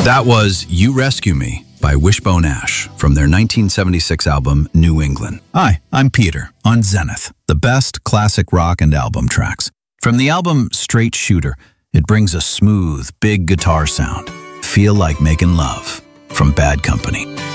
That was You Rescue Me by Wishbone Ash from their 1976 album New England. Hi, I'm Peter on Zenith, the best classic rock and album tracks. From the album Straight Shooter, it brings a smooth, big guitar sound. Feel like making love from Bad Company.